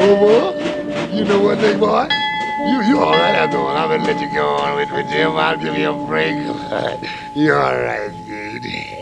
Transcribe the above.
Oh, boy, you know what, big boy? You all right after all. I'm gonna let you go on with Jim. I'll give you a break. You all right, dude?